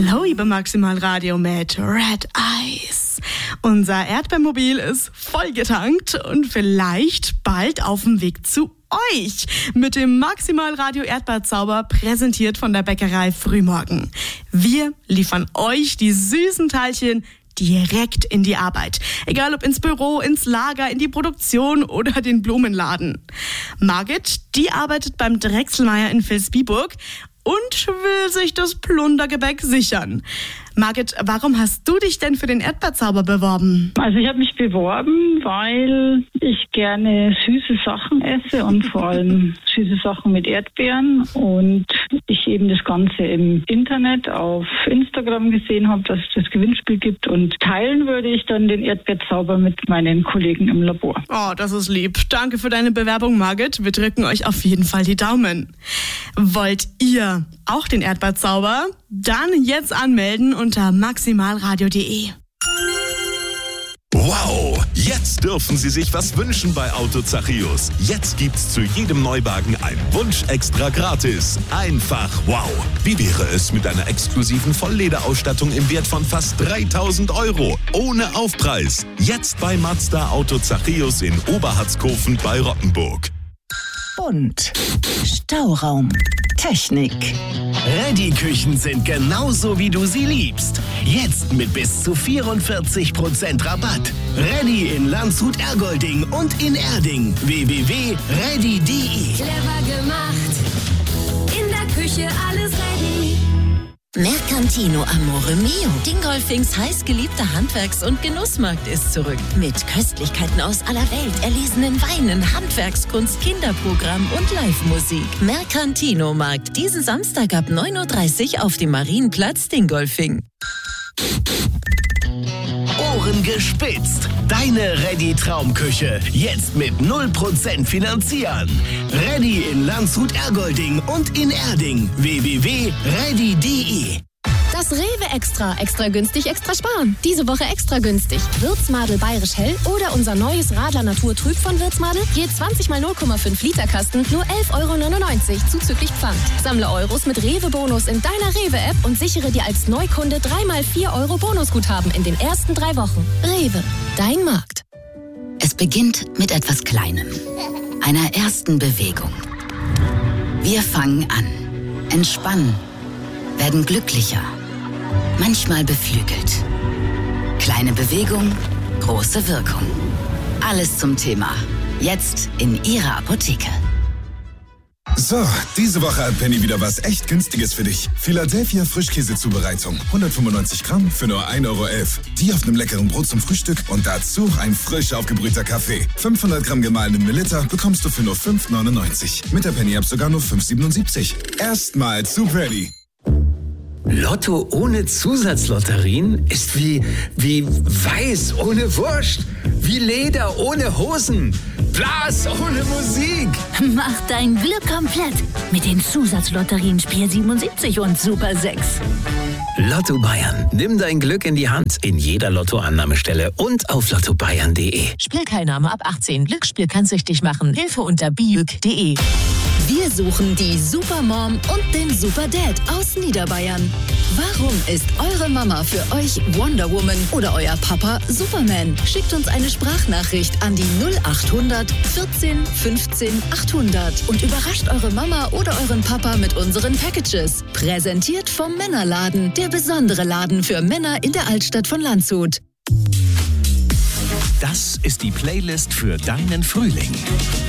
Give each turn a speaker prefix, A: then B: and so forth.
A: Hallo, liebe Maximalradio mit Red Eyes. Unser Erdbeermobil ist vollgetankt und vielleicht bald auf dem Weg zu euch mit dem Maximalradio Erdbeerzauber, präsentiert von der Bäckerei Frühmorgen. Wir liefern euch die süßen Teilchen direkt in die Arbeit. Egal ob ins Büro, ins Lager, in die Produktion oder den Blumenladen. Margit, die arbeitet beim Drechselmeier in Vilsbiburg und will sich das Plundergebäck sichern. Margit, warum hast du dich denn für den Erdbeerzauber beworben?
B: Also ich habe mich beworben, weil ich gerne süße Sachen esse und vor allem süße Sachen mit Erdbeeren und ich eben das Ganze im Internet auf Instagram gesehen habe, dass es das Gewinnspiel gibt und teilen würde ich dann den Erdbeerzauber mit meinen Kollegen im Labor.
A: Oh, das ist lieb. Danke für deine Bewerbung, Margit. Wir drücken euch auf jeden Fall die Daumen. Wollt ihr auch den Erdbeerzauber? Dann jetzt anmelden unter maximalradio.de.
C: Wow, jetzt dürfen Sie sich was wünschen bei Auto Zachäus. Jetzt gibt's zu jedem Neuwagen einen Wunsch extra gratis. Einfach wow. Wie wäre es mit einer exklusiven Volllederausstattung im Wert von fast 3.000 €? Ohne Aufpreis. Jetzt bei Mazda Auto Zachäus in Oberharzkofen bei Rottenburg.
D: Bunt. Stauraum. Technik.
E: Ready-Küchen sind genauso, wie du sie liebst. Jetzt mit bis zu 44% Rabatt. Ready in Landshut-Ergolding und in Erding. www.ready.de.
F: Clever gemacht. In der Küche alles ready.
G: Mercantino Amore Mio. Dingolfings heißgeliebter Handwerks- und Genussmarkt ist zurück. Mit Köstlichkeiten aus aller Welt, erlesenen Weinen, Handwerkskunst, Kinderprogramm und Live-Musik. Mercantino Markt. Diesen Samstag ab 9.30 Uhr auf dem Marienplatz Dingolfing.
E: Ohren gespitzt. Deine Ready-Traumküche. Jetzt mit 0% finanzieren. Ready in Landshut-Ergolding und in Erding. www.ready.de.
H: Das Rewe Extra. Extra günstig, extra sparen. Diese Woche extra günstig. Würzmadel Bayerisch Hell oder unser neues Radler Natur Trüb von Würzmadel. Je 20 mal 0,5 Liter Kasten, nur 11,99 € zuzüglich Pfand. Sammle Euros mit Rewe-Bonus in deiner Rewe-App und sichere dir als Neukunde 3 mal 4 € Bonusguthaben in den ersten 3 Wochen. Rewe, dein Markt.
G: Es beginnt mit etwas Kleinem. Einer ersten Bewegung. Wir fangen an, entspannen, werden glücklicher. Manchmal beflügelt. Kleine Bewegung, große Wirkung. Alles zum Thema. Jetzt in Ihrer Apotheke.
I: So, diese Woche hat Penny wieder was echt Günstiges für dich. Philadelphia Frischkäsezubereitung. 195 Gramm für nur 1,11 €. Die auf einem leckeren Brot zum Frühstück und dazu ein frisch aufgebrühter Kaffee. 500 Gramm gemahlenen Milliliter bekommst du für nur 5,99 €. Mit der Penny-App sogar nur 5,77 €. Erstmal zu Ready.
J: Lotto ohne Zusatzlotterien ist wie Weiß ohne Wurst, wie Leder ohne Hosen, Blas ohne Musik.
K: Mach dein Glück komplett mit den Zusatzlotterien Spiel 77 und Super 6.
J: Lotto Bayern. Nimm dein Glück in die Hand in jeder Lottoannahmestelle und auf lottobayern.de.
L: Spielteilnahme ab 18. Glücksspiel kann süchtig machen. Hilfe unter biüg.de.
H: Wir suchen die Supermom und den Superdad aus Niederbayern. Warum ist eure Mama für euch Wonder Woman oder euer Papa Superman? Schickt uns eine Sprachnachricht an die 0800 14 15 800 und überrascht eure Mama oder euren Papa mit unseren Packages. Präsentiert vom Männerladen, der besondere Laden für Männer in der Altstadt von Landshut.
E: Das ist die Playlist für deinen Frühling.